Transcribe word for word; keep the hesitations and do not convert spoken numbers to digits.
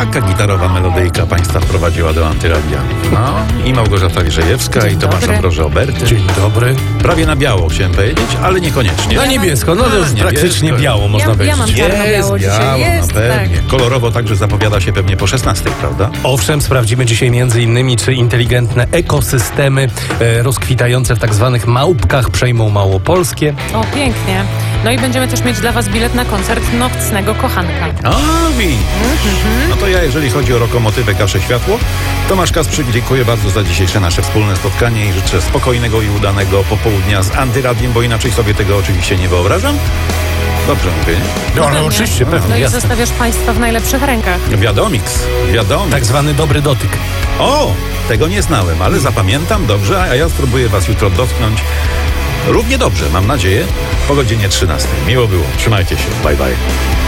taka gitarowa melodyjka państwa wprowadziła do Antyradia. No i Małgorzata Wierzejewska, Dzień i Tomasz dobry. Ambroży Oberty. Dzień dobry. Prawie na biało chciałem powiedzieć, ale niekoniecznie. Na niebiesko, no to już A, praktycznie niebiesko. biało można Ja- powiedzieć. ja mam czarno-biało dzisiaj. biało, Jest, no pewnie. tak. Kolorowo także zapowiada się pewnie po szesnastej, prawda? Owszem, sprawdzimy dzisiaj między innymi, czy inteligentne ekosystemy e, rozkwitające w tak zwanych małpkach przejmą Małopolskie. O, pięknie. No i będziemy też mieć dla was bilet na koncert Nocnego Kochanka. A, wi. No to ja, jeżeli chodzi o Lokomotywę Kasze Światło, Tomasz Kasprzyk, dziękuję bardzo za dzisiejsze nasze wspólne spotkanie i życzę spokojnego i udanego popołudnia z Antyradiem, bo inaczej sobie tego oczywiście nie wyobrażam. Dobrze mówię, nie? No ale Pewnie. oczywiście, No pewnie, i jasne. zostawiasz państwa w najlepszych rękach. Wiadomiks, wiadomiks. Tak zwany dobry dotyk. O, tego nie znałem, ale zapamiętam dobrze, a ja spróbuję was jutro dotknąć równie dobrze, mam nadzieję, po godzinie trzynastej. Miło było, trzymajcie się, bye bye.